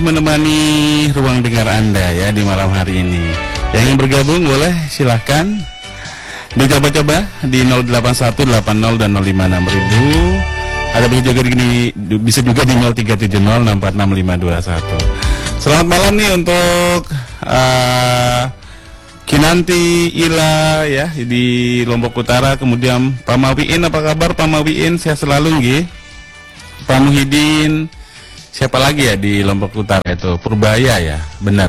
menemani ruang dengar Anda ya di malam hari ini. Yang ingin bergabung boleh silahkan dicoba-coba di 08180 dan 056.000. Ada bisa juga di 0370646521. Selamat malam nih untuk Kinanti, Ila ya di Lombok Utara, kemudian Pak Mawiin, apa kabar Pak Mawiin? Sehat selalu nggih. Pak Muhyiddin, siapa lagi ya di Lombok Utara itu? Purbaya ya, benar.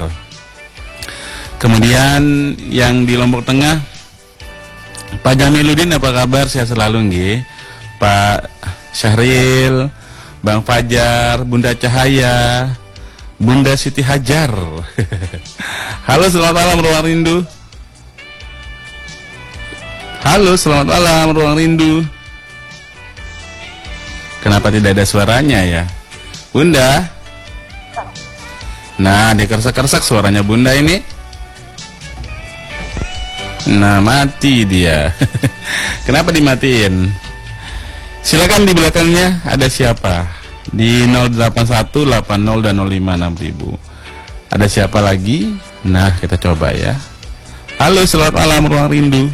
Kemudian yang di Lombok Tengah, Pak Jamiluddin, apa kabar? Sehat selalu nggih. Pak Syahril, Bang Fajar, Bunda Cahaya, Bunda Siti Hajar. Halo, selamat malam Ruang Rindu. Halo, selamat malam Ruang Rindu. Kenapa tidak ada suaranya ya, Bunda? Nah, dikersak-kersak suaranya Bunda ini. Nah, mati dia. Kenapa dimatiin? Silakan di belakangnya ada siapa? Di 08180 dan 056.000. Ada siapa lagi? Nah, kita coba ya. Halo, selamat malam Ruang Rindu.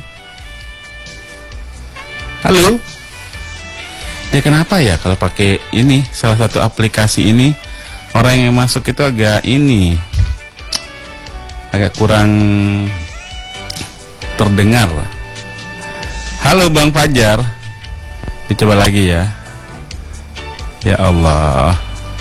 Halo. Ya kenapa ya kalau pakai ini, salah satu aplikasi ini, orang yang masuk itu agak kurang terdengar. Halo Bang Fajar. Dicoba lagi ya. Ya Allah.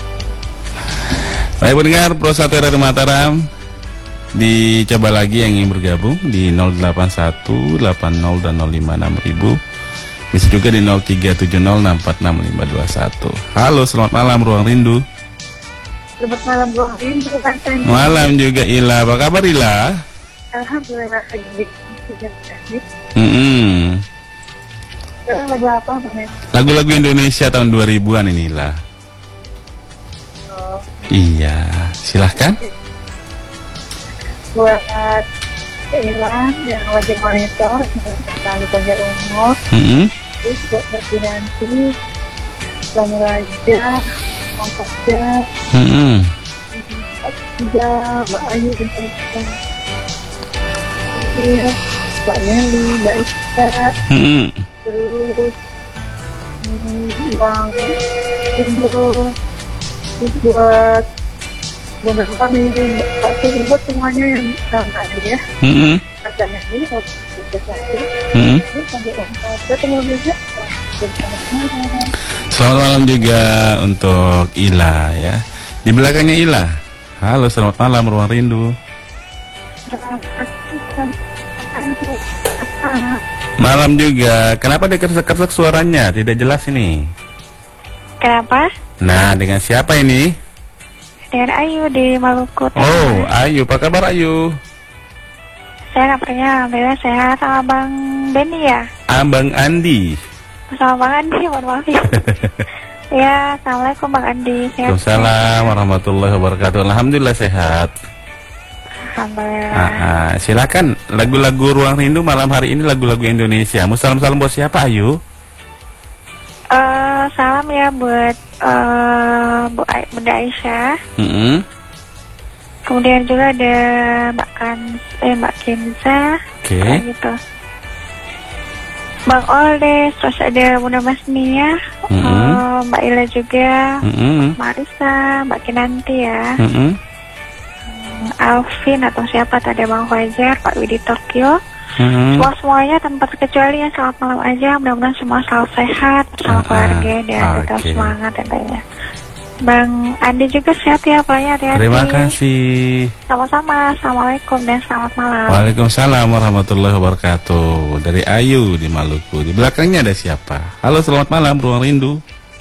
Baik pendengar Pro 1 dari Mataram, dicoba lagi yang ingin bergabung di 08180 dan 056.000. Bisa juga di 0370646521. Halo, selamat malam Ruang Rindu. Selamat malam Ruang Rindu. Malam juga Ila. Apa kabar Ila? Alhamdulillah. Lagu apa? Lagu-lagu Indonesia tahun 2000-an ini Ila. Oh. Iya, silahkan. Buat Ilan yang wajib monitor kali kerja umur. Terus buat berfinansi, Bang Raja, Bang Fajar, Mbak Ayu, Mbak Nelly, Mbak Ika, terus Bang Indo, terus buat benar kami buat semuanya yang tadi ya. Katanya ini kalau selamat malam juga untuk Ila ya. Di belakangnya Ila. Halo, selamat malam Ruang Rindu. Malam juga. Kenapa dikersak-kersak suaranya? Tidak jelas ini. Kenapa? Nah, dengan siapa ini? Dengan Ayu di Maluku. Oh, Ayu. Apa kabar Ayu? Saya kabarnya alhamdulillah sehat. Sama Bang Benny ya? Abang Andi. Sama Bang Andi, mohon maaf ya. Ya, assalamualaikum Bang Andi. Waalaikumsalam warahmatullahi wabarakatuh. Alhamdulillah sehat. Alhamdulillah. Silakan lagu-lagu Ruang Rindu malam hari ini, lagu-lagu Indonesia. Mau salam-salam buat siapa Ayu? Salam ya buat Bunda Aisyah. Kemudian juga ada Mbak Kenza. Oke. Gitu. Bang Oldes, terus ada Bunda Masnia, Mbak Ila juga, Marisa, Mbak Kinanti ya, Alvin atau siapa tadi, Bang Fajar, Pak Widi Tokyo, semuanya tanpa terkecuali ya, selamat malam aja, mudah-mudahan semua selalu sehat bersama keluarga dan tetap semangat tentunya. Bang Andi juga sehat ya, pokoknya hati-hati. Terima kasih. Sama-sama, assalamualaikum dan selamat malam. Waalaikumsalam warahmatullahi wabarakatuh. Dari Ayu di Maluku. Di belakangnya ada siapa? Halo, selamat malam Ruang Rindu.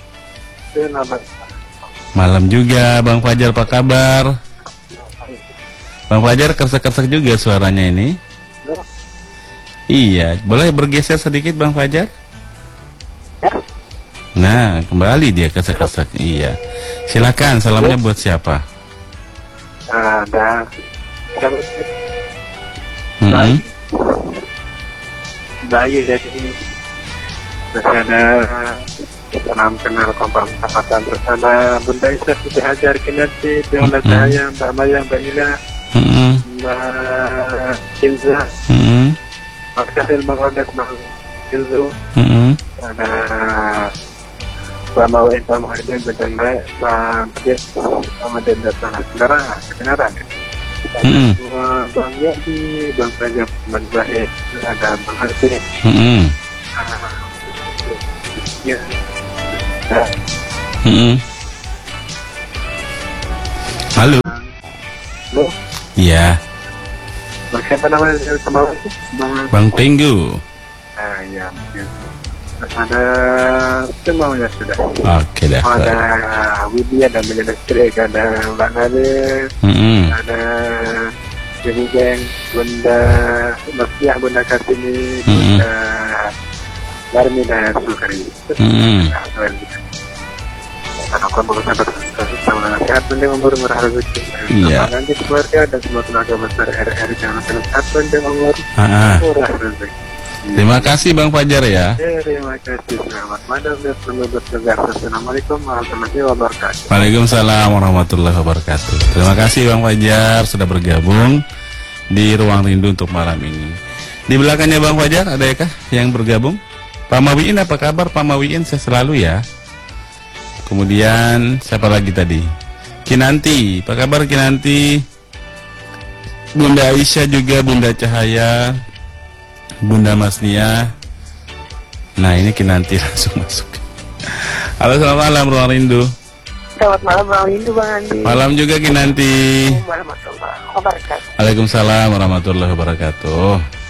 Malam juga Bang Fajar, apa kabar? Bang Fajar kersak-kersak juga suaranya ini. Iya, boleh bergeser sedikit Bang Fajar? Nah, kembali dia kersak-kersak. Iya. Silakan, salamnya buat siapa? Ada Bayu dari masih ada Salam kenal kompang kesempatan bersama Bunda Isa sudah hajar kinanti dengan saya Mbak Maya, Mbak Ila, Mbak Ilza, Makasih Bang Odet, Bang Ilzu, ada Mbak Mawin, Mbak Muhammad, Mbak Mbak, Mbak Pijat, Mbak Dendata, kebenaran. Bang Yadi, Bang Rajab, Bang Zahid, ada Bang Harfi. Ya. Halo. Halo. Iya. Bang siapa namanya sama itu? Bang Tenggu. Ya. Ada semuanya sudah. Oke dah. Ada Widya, ada Menjelestrik, ada Mbak Nadir, ada Ibu Geng, Bunda Mersiah, Bunda Kartini, Bunda Larmi dan Sukari. Aku mau sama sehat, penting umur, murah rezeki. Nanti keluarga dan semua tenaga besar RRI jangan sehat, penting umur, murah rezeki. Terima kasih Bang Fajar ya. Terima kasih. Selamat malam dan selamat bertugas. Assalamualaikum warahmatullahi wabarakatuh. Waalaikumsalam warahmatullahi wabarakatuh. Terima kasih Bang Fajar sudah bergabung di Ruang Rindu untuk malam ini. Di belakangnya Bang Fajar adakah yang bergabung? Pak Mawiin, apa kabar Pak Mawiin? Saya selalu ya. Kemudian siapa lagi tadi? Kinanti, apa kabar Kinanti? Bunda Aisyah juga, Bunda Cahaya, Bunda Masnia. Nah ini Kinanti langsung masuk. Halo, selamat malam Ruang Rindu. Selamat malam Ruang Rindu Bang Andi. Malam juga Kinanti. Warahmatullahi wabarakatuh. Waalaikumsalam warahmatullahi wabarakatuh.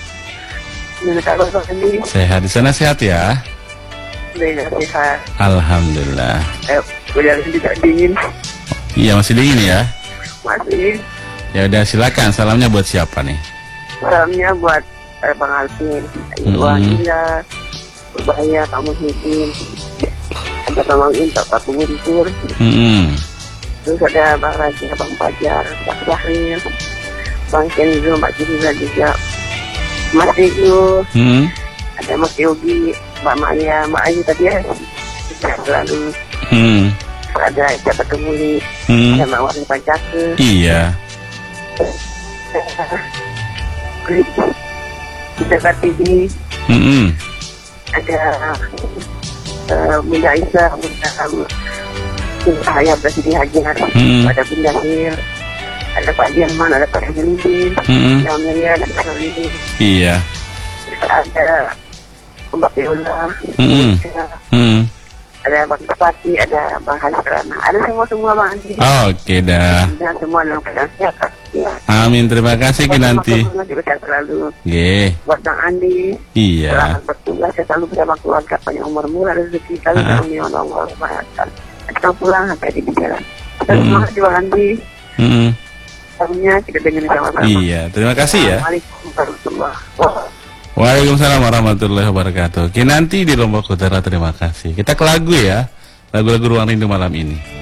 Sehat di sana, sehat ya? Sehat. Alhamdulillah. Udara tidak dingin. Iya masih dingin ya? Masih. Ya udah silakan. Salamnya buat siapa nih? Salamnya buat Bang Alvin, Ibu Anila, Berbahaya, Kamu Hidim, ada Bang Mawin, Pak Guntur, terus ada Bang Raja, Bang Fajar, Pak Zahir, Bang Kenzo, Mbak Jirila juga, Mas Igu, ada Mas Yogi, Mbak Maya, Mbak Ayu tadi ya, selalu ada Eka Ketemuli, ada Mbak Wani Pancake. Iya. Kita TV, ada Bunda Isa, Bunda Cahaya Presiden Hajar, ada Bunda Hir, ada Pak Dirman, ada Pak Hajaludin, ada Amelia, ada Pak Hajaludin. Iya. Ada Mbak Viola, ada Bang Tepati, ada Bang Hasrana, ada semua Bang Andi. Oke dah. Dan semua dalam keadaan sehat. Ya. Amin, terima kasih Kinanti. Ye. Buat Bang Andi. Iya. Selamat bertugas, saya selalu bersama keluarga, panjang umur, murah rezeki, kali kami Allah Subhanahu. Kita pulang sampai di jalan. Kita semangat di Bang Andi. Salamnya kita dengerin sama-sama. Iya, terima kasih ya. Assalamualaikum warahmatullahi wabarakatuh. Waalaikumsalam warahmatullahi wabarakatuh. Kinanti di Lombok Utara, terima kasih. Kita ke lagu ya. Lagu-lagu Ruang Rindu malam ini.